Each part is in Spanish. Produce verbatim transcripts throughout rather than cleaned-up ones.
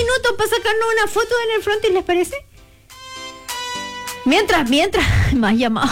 minutos para sacarnos una foto en el frontis, ¿les parece? Mientras, mientras, me has llamado.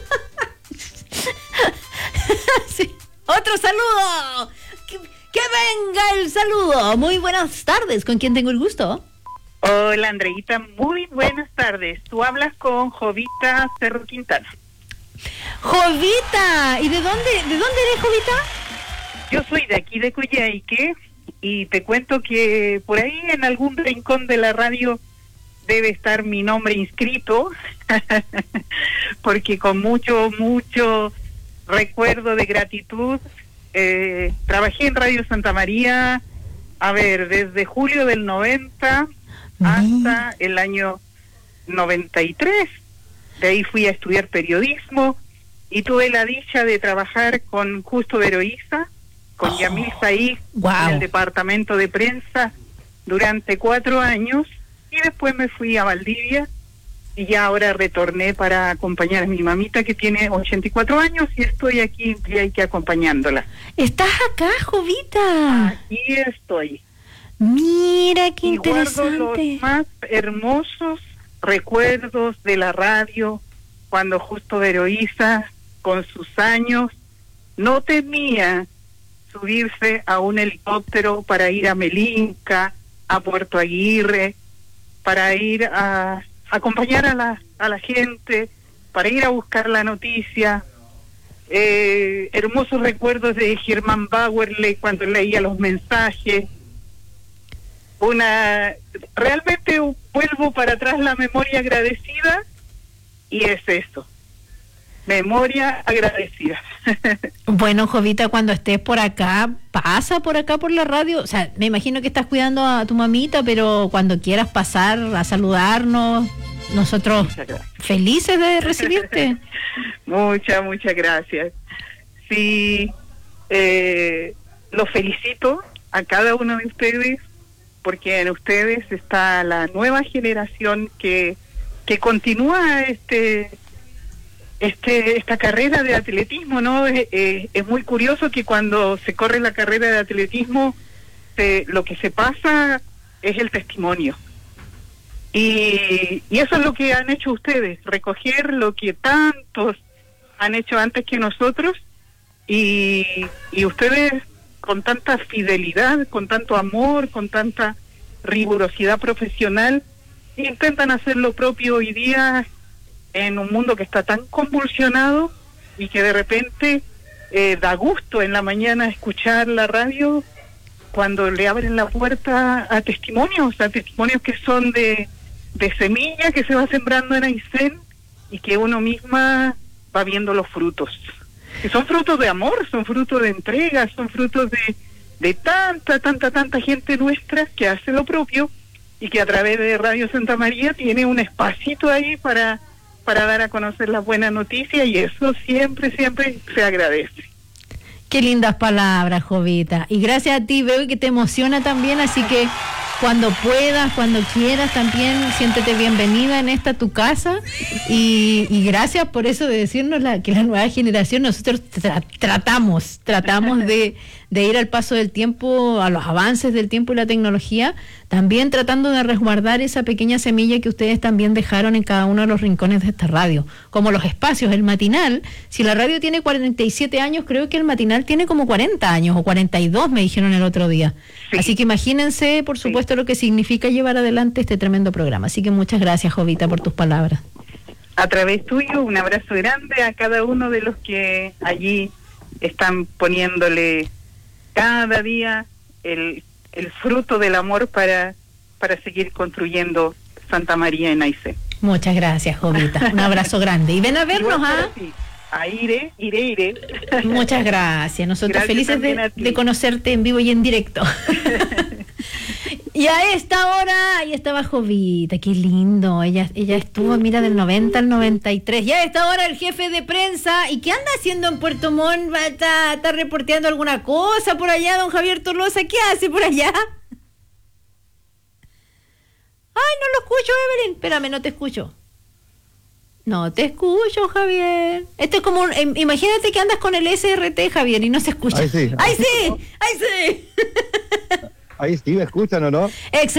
Sí. Otro saludo. Que, que venga el saludo. Muy buenas tardes. ¿Con quién tengo el gusto? Hola, Andreita. Muy buenas tardes. Tú hablas con Jovita Cerro Quintana. Jovita. ¿Y de dónde, de dónde eres, Jovita? Yo soy de aquí de Coyhaique y te cuento que por ahí en algún rincón de la radio debe estar mi nombre inscrito, porque con mucho, mucho recuerdo de gratitud, eh, trabajé en Radio Santa María, a ver, desde julio del noventa hasta el año noventa y tres. De ahí fui a estudiar periodismo y tuve la dicha de trabajar con Justo de Eroíza, con oh, Yamil Saíz, wow, en el departamento de prensa durante cuatro años. Y después me fui a Valdivia y ya ahora retorné para acompañar a mi mamita que tiene ochenta y cuatro años y estoy aquí y hay que acompañándola. ¿Estás acá, Jovita? Aquí estoy. Mira, qué y interesante. Guardo los más hermosos recuerdos de la radio cuando Justo de Eroíza, con sus años, no temía subirse a un helicóptero para ir a Melinca, a Puerto Aguirre, para ir a acompañar a la a la gente, para ir a buscar la noticia. Eh, hermosos recuerdos de Germán Bauerle cuando leía los mensajes. Una realmente vuelvo para atrás la memoria agradecida y es eso. Memoria agradecida. Bueno, Jovita, cuando estés por acá, pasa por acá por la radio. O sea, me imagino que estás cuidando a tu mamita, pero cuando quieras pasar a saludarnos, nosotros felices de recibirte. Muchas, muchas gracias. Sí, eh, los felicito a cada uno de ustedes, porque en ustedes está la nueva generación que, que continúa este... Este, esta carrera de atletismo, ¿no? Eh, eh, es muy curioso que cuando se corre la carrera de atletismo, se, lo que se pasa es el testimonio. Y, y eso es lo que han hecho ustedes, recoger lo que tantos han hecho antes que nosotros, y, y ustedes con tanta fidelidad, con tanto amor, con tanta rigurosidad profesional, intentan hacer lo propio hoy día en un mundo que está tan convulsionado y que de repente eh, da gusto en la mañana escuchar la radio cuando le abren la puerta a testimonios, a testimonios que son de, de semilla que se va sembrando en Aysén y que uno misma va viendo los frutos, que son frutos de amor, son frutos de entrega, son frutos de, de tanta, tanta, tanta gente nuestra que hace lo propio y que a través de Radio Santa María tiene un espacito ahí para para dar a conocer las buenas noticias, y eso siempre, siempre se agradece. Qué lindas palabras, Jovita. Y gracias a ti, veo que te emociona también, así que cuando puedas, cuando quieras también, siéntete bienvenida en esta tu casa, y, y gracias por eso de decirnos la, que la nueva generación, nosotros tra- tratamos, tratamos de, de ir al paso del tiempo, a los avances del tiempo y la tecnología, también tratando de resguardar esa pequeña semilla que ustedes también dejaron en cada uno de los rincones de esta radio, como los espacios, el matinal. Si la radio tiene cuarenta y siete años, creo que el matinal tiene como cuarenta años, o cuarenta y dos me dijeron el otro día. Sí. Así que imagínense, por supuesto, sí, lo que significa llevar adelante este tremendo programa. Así que muchas gracias, Jovita, por tus palabras. A través tuyo, un abrazo grande a cada uno de los que allí están poniéndole cada día el, el fruto del amor para, para seguir construyendo Santa María en Aysén. Muchas gracias, Jovita. Un abrazo grande. Y ven a vernos, ¿ah? ¿eh? A iré, iré, iré. Muchas gracias. Nosotros gracias felices de, de conocerte en vivo y en directo. Y a esta hora, ahí estaba Jovita, qué lindo. Ella ella estuvo, mira, del noventa al noventa y tres. Y a esta hora el jefe de prensa. ¿Y qué anda haciendo en Puerto Montt? ¿Está, está reporteando alguna cosa por allá, don Javier Tolosa? ¿Qué hace por allá? Ay, no lo escucho, Evelyn. Espérame, no te escucho. No te escucho, Javier. Esto es como un, eh, imagínate que andas con el S R T, Javier, y no se escucha. Ahí sí. ¡Ay, sí! ¡Ay, sí! Ahí sí, ¿me escuchan o no? Excelente.